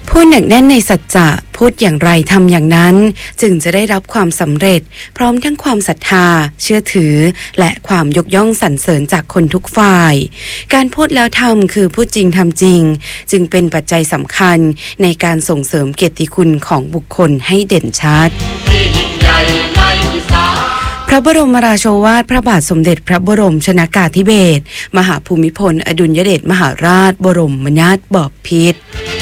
พูดหนักแน่นในสัจจะพูดอย่างไรทำอย่างนั้นจึงจะได้รับความสำเร็จพร้อมทั้งความศรัทธาเชื่อถือและความยกย่องสรรเสริญจากคนทุกฝ่ายการพูดแล้วทำคือพูดจริงทำจริงจึงเป็นปัจจัยสำคัญในการส่งเสริมเกียรติคุณของบุคคลให้เด่นชัดพระบรมราโชวาทพระบาทสมเด็จพระบรมชนากาธิเบศรมหาภูมิพลอดุลยเดชมหาราชบรมนาถบพิตร